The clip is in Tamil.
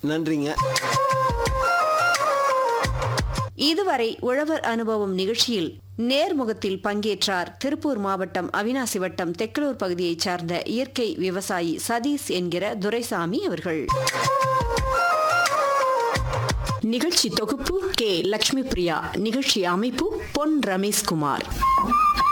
நன்றிங்க. இதுவரை உழவர் அனுபவம் நிகழ்ச்சியில் நேர்முகத்தில் பங்கேற்றார் திருப்பூர் மாவட்டம் அவினாசி வட்டம் தெக்கலூர் பகுதியைச் சார்ந்த இயற்கை விவசாயி சதீஷ் என்கிற துரைசாமி அவர்கள். நிகழ்ச்சி தொகுப்பு கே. லட்சுமி பிரியா. நிகழ்ச்சி அமைப்பு பொன் ரமேஷ்குமார்.